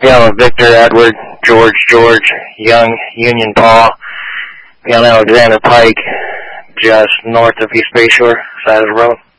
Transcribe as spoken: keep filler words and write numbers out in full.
Piano Victor, Edward, George, George, Young, Union, Paul, Piano Alexander Pike, just north of East Bayshore, side of the road.